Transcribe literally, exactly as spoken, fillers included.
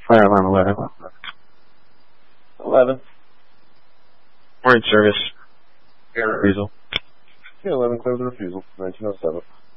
Fire alarm eleven. eleven. We're in service. Air refusal. Yeah, eleven clears the refusal. nineteen oh seven.